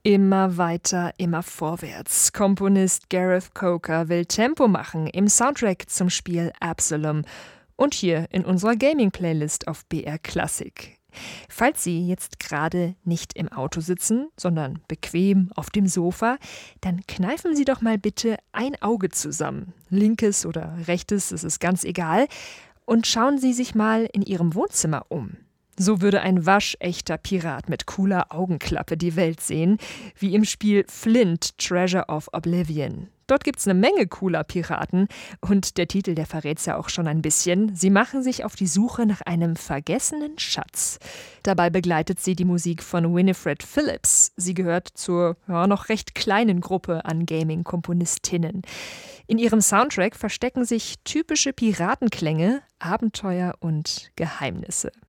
Immer weiter, immer vorwärts. Komponist Gareth Coker will Tempo machen im Soundtrack zum Spiel Absalom und hier in unserer Gaming-Playlist auf BR Classic. Falls Sie jetzt gerade nicht im Auto sitzen, sondern bequem auf dem Sofa, dann kneifen Sie doch mal bitte ein Auge zusammen. Linkes oder rechtes, es ist ganz egal. Und schauen Sie sich mal in Ihrem Wohnzimmer um. So würde ein waschechter Pirat mit cooler Augenklappe die Welt sehen, wie im Spiel Flint, Treasure of Oblivion. Dort gibt's eine Menge cooler Piraten und der Titel, der verrät's ja auch schon ein bisschen. Sie machen sich auf die Suche nach einem vergessenen Schatz. Dabei begleitet sie die Musik von Winifred Phillips. Sie gehört zur noch recht kleinen Gruppe an Gaming-Komponistinnen. In ihrem Soundtrack verstecken sich typische Piratenklänge, Abenteuer und Geheimnisse.